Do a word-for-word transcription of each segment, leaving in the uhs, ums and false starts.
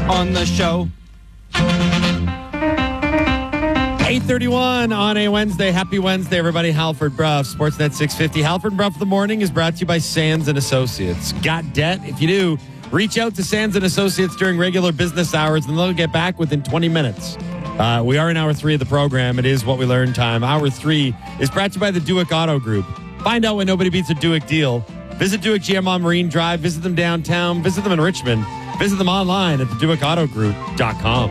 on the show. eight thirty-one on a Wednesday. Happy Wednesday, everybody. Halford Bruff, Sportsnet six fifty. Halford Bruff the Morning is brought to you by Sands and Associates. Got debt? If you do, reach out to Sands and Associates during regular business hours, and they'll get back within twenty minutes. Uh, we are in hour three of the program. It is What We Learn time. Hour three is brought to you by the Duick Auto Group. Find out when nobody beats a Duick deal. Visit Duick G M on Marine Drive. Visit them downtown. Visit them in Richmond. Visit them online at the duick auto group dot com.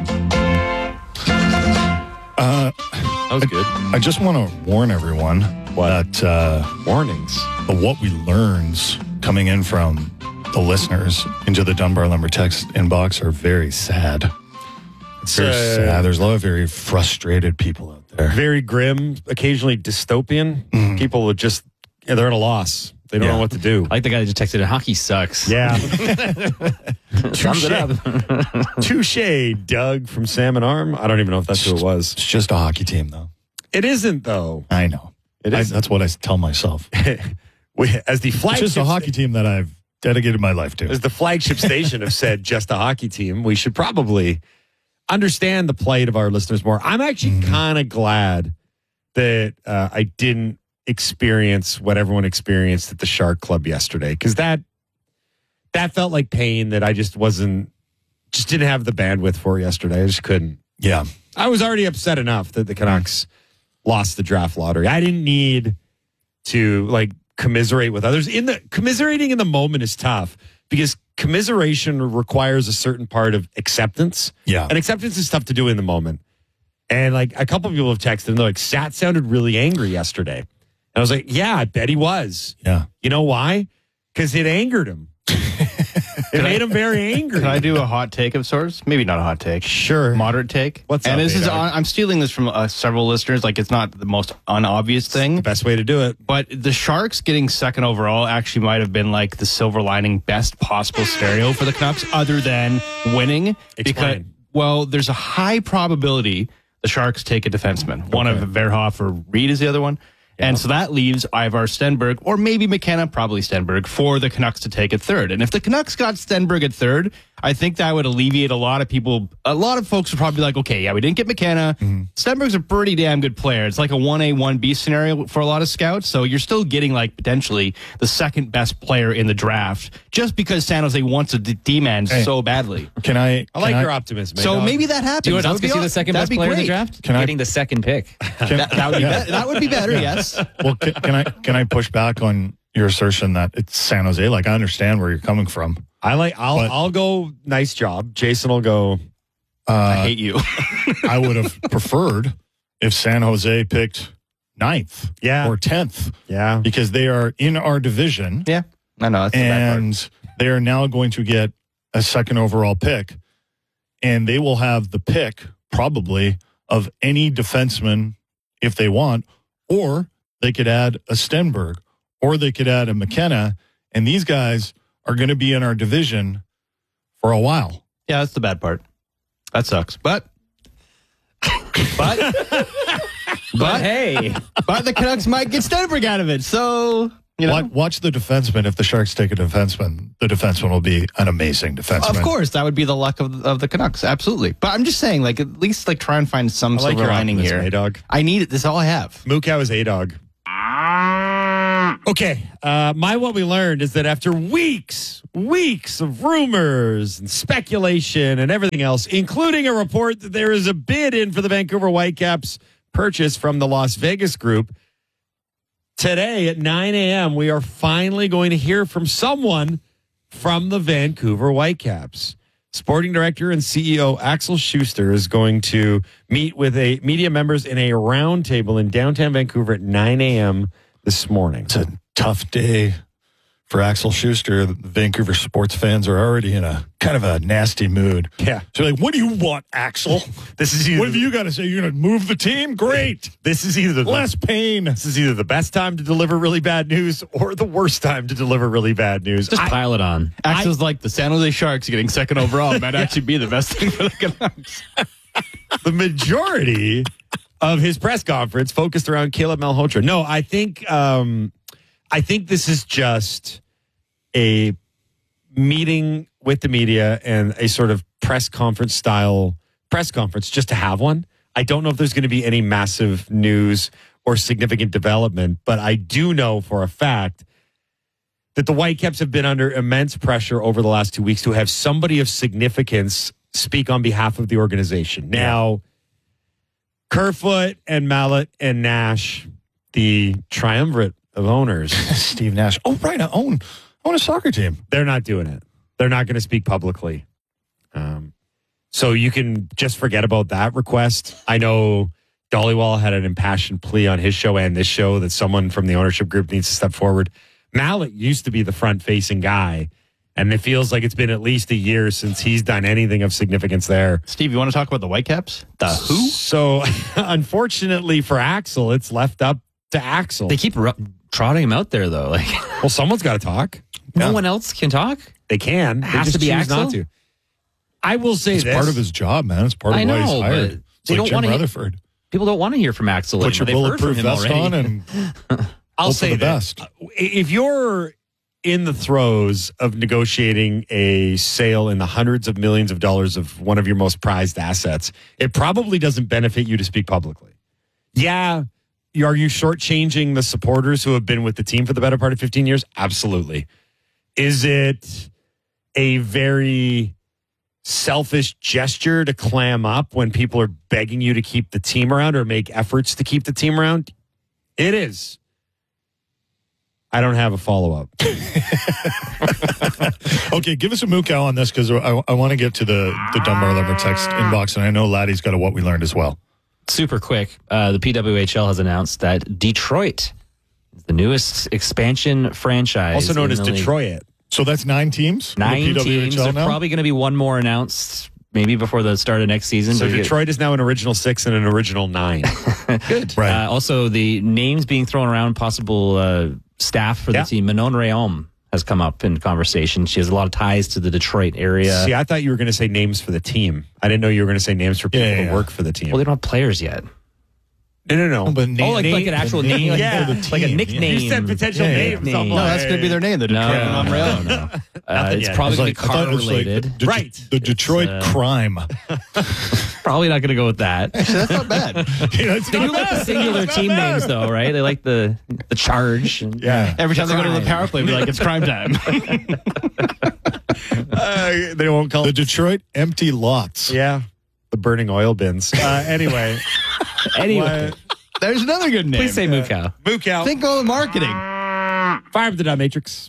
Uh, that was good. I just want to warn everyone what? that uh, warnings, the What We Learns coming in from the listeners into the Dunbar Lumber text inbox are very sad. It's very uh, sad. There's a lot of very frustrated people out there. Very grim, occasionally dystopian. Mm. People are just, yeah, they're at a loss. They don't yeah. know what to do. I like the guy that just texted in, hockey sucks. Yeah. Sums it up. Touche, Doug from Salmon Arm. I don't even know if that's who it was. It's just a hockey team, though. It isn't, though. I know. It is. That's what I tell myself. we, as the flagship, it's just a hockey team that I've dedicated my life to. As the flagship station have said, just a hockey team, we should probably understand the plight of our listeners more. I'm actually mm-hmm. kind of glad that uh, I didn't experience what everyone experienced at the Shark Club yesterday, because that that felt like pain that I just wasn't just didn't have the bandwidth for yesterday. I just couldn't. Yeah. I was already upset enough that the Canucks lost the draft lottery. I didn't need to like commiserate with others. In the commiserating in the moment is tough because commiseration requires a certain part of acceptance. Yeah. And acceptance is tough to do in the moment. And like a couple of people have texted and they're like, Sat sounded really angry yesterday. And I was like, yeah, I bet he was. Yeah. You know why? Because it angered him. It made him very angry. Can I do a hot take of sorts? Maybe not a hot take. Sure. Moderate take. What's and up, this is A-Dog? on, I'm stealing this from uh, several listeners. Like, it's not the most unobvious thing. The best way to do it. But the Sharks getting second overall actually might have been like the silver lining, best possible scenario for the Canucks, other than winning. Explain. Because, well, there's a high probability the Sharks take a defenseman. One Okay. of Verhoff or Reed is the other one. Yeah. And so that leaves Ivar Stenberg, or maybe McKenna, probably Stenberg, for the Canucks to take at third. And if the Canucks got Stenberg at third, I think that would alleviate a lot of people. A lot of folks would probably be like, okay, yeah, we didn't get McKenna. Mm-hmm. Stenberg's a pretty damn good player. It's like a one A, one B scenario for a lot of scouts. So you're still getting like potentially the second best player in the draft just because San Jose wants a D- D-man hey, so badly. Can I? I like can your I, optimism. So dog. maybe that happens. Do you want that us to see the second best player great. in the draft? Can Getting I, the second pick. Can, that, that, would be yeah. be- that would be better, yes. Well, can, can I can I push back on your assertion that it's San Jose? Like, I understand where you're coming from. I like. I'll. But, I'll go. Nice job. Jason will go. Uh, I hate you. I would have preferred if San Jose picked ninth, Yeah. or tenth, Yeah. because they are in our division. Yeah, I know. That's the bad part. And they are now going to get a second overall pick, and they will have the pick probably of any defenseman if they want, or they could add a Stenberg, or they could add a McKenna, and these guys are going to be in our division for a while. Yeah, that's the bad part. That sucks. But, but, but hey, but the Canucks might get Stenberg out of it. So, you know. Watch, watch the defenseman. If the Sharks take a defenseman, the defenseman will be an amazing defenseman. Of course, that would be the luck of, of the Canucks. Absolutely. But I'm just saying, like, at least like try and find some I like silver your lining optimism, here. A-Dog. I need it. This is all I have. Mookow is A-Dog. Okay. Uh, my what we learned is that after weeks, weeks of rumors and speculation and everything else, including a report that there is a bid in for the Vancouver Whitecaps purchase from the Las Vegas group, today at nine a.m., we are finally going to hear from someone from the Vancouver Whitecaps. Sporting director and C E O Axel Schuster is going to meet with a media members in a roundtable in downtown Vancouver at nine a.m. this morning. It's a tough day for Axel Schuster. The Vancouver sports fans are already in a kind of a nasty mood. Yeah. So like, what do you want, Axel? This is either What have you got to say? You're going to move the team? Great. This is either the, Less pain. this is either the best time to deliver really bad news or the worst time to deliver really bad news. just I- pile it on. Axel's like the San Jose Sharks getting second overall might actually be the best thing for the Canucks. the majority of his press conference focused around Caleb Malhotra. No, I think um, I think this is just a meeting with the media and a sort of press conference style press conference just to have one. I don't know if there's going to be any massive news or significant development, but I do know for a fact that the Whitecaps have been under immense pressure over the last two weeks to have somebody of significance speak on behalf of the organization. Now, Kerfoot and Mallet and Nash, the triumvirate of owners. Steve Nash. Oh, right. I own, I own a soccer team. They're not doing it. They're not going to speak publicly. Um, so you can just forget about that request. I know Dollywall had an impassioned plea on his show and this show that someone from the ownership group needs to step forward. Mallet used to be the front-facing guy, and it feels like it's been at least a year since he's done anything of significance there. Steve, you want to talk about the Whitecaps? The who? So, unfortunately for Axel, it's left up to Axel. They keep ru- trotting him out there, though. Like, well, someone's got to talk. no Yeah. one else can talk. They can. It They has just to be choose Axel? not to. I will say It's this. part of his job, man. It's part of I why he's know, hired. but It's they like don't Jim wanna- Rutherford. People don't want to hear from Axel. Put your anymore. They've heard from bulletproof him vest already. on and I'll hope for say the this. best. If you're in the throes of negotiating a sale in the hundreds of millions of dollars of one of your most prized assets, it probably doesn't benefit you to speak publicly. Yeah. Are you shortchanging the supporters who have been with the team for the better part of fifteen years? Absolutely. Is it a very selfish gesture to clam up when people are begging you to keep the team around or make efforts to keep the team around? It is. I don't have a follow-up. Okay, give us a moo cow on this because I, I want to get to the, the Dunbar Lumber text inbox, and I know Laddie's got a what we learned as well. Super quick. Uh, the P W H L has announced that Detroit is the newest expansion franchise. Also known in as the league. Detroit. So that's nine teams? in the Nine P W H L teams. There's now? probably going to be one more announced, maybe before the start of next season. So But you- Detroit is now an original six and an original nine. Good. Right. Uh, also, the names being thrown around, possible uh, staff for Yeah. the team. Manon Rhéaume has come up in conversation. She has a lot of ties to the Detroit area. See, I thought you were going to say names for the team. I didn't know you were going to say names for people Yeah, yeah, to yeah. work for the team. Well, they don't have players yet. no, no, no. But Oh, like, like an actual the name, like, Yeah. like a team, nickname. You said potential Yeah, yeah. names. Name. I'm No, No, like, that's going to be their name, the Detroit No, Mom Rail. no, no. Uh, Nothing it's yet. probably It's going like, to I be thought car it was like related. Det- Right. the Detroit uh, crime. Probably not going to go with that. That's not bad. Yeah, it's They do not like the bad. singular It's not team bad. names, though, right? They like the the charge. And, Yeah. Every time they go to the power play, we're like, it's crime time. Uh, they won't call The it. Detroit empty lots. Yeah. The burning oil bins. Uh, anyway. Anyway, What? There's another good name. please say Mukau. Mook out. Think all the marketing. Fire up the dot matrix.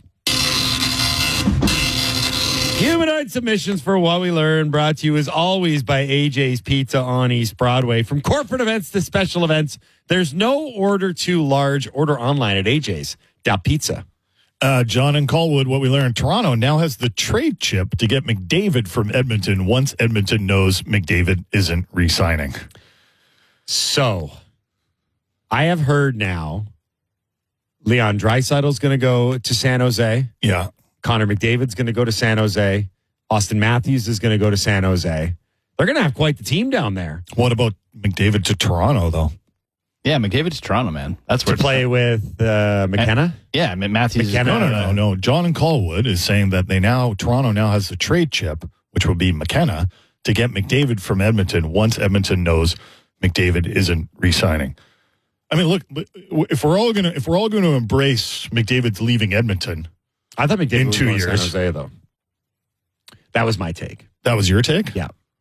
Humanoid submissions for What We Learn, brought to you as always by A J's Pizza on East Broadway. From corporate events to special events, there's no order too large. Order online at A J's dot pizza. Uh, John and Colwood, what we learned, Toronto now has the trade chip to get McDavid from Edmonton once Edmonton knows McDavid isn't re-signing. So, I have heard now Leon Draisaitl's going to go to San Jose. Yeah. Connor McDavid's going to go to San Jose. Austin Matthews is going to go to San Jose. They're going to have quite the team down there What about McDavid to Toronto, though? Yeah, McDavid to Toronto, man. That's to where play with uh, McKenna. Yeah, I mean, Matthews. McKenna. No, no, no, no. John and Colwood is saying that they now, Toronto now has the trade chip, which will be McKenna, to get McDavid from Edmonton once Edmonton knows McDavid isn't re-signing. I mean, look, if we're all gonna if we're all going to embrace McDavid's leaving Edmonton, I thought McDavid In was two going to San years. Jose, though. That was my take. that was your take. Yeah.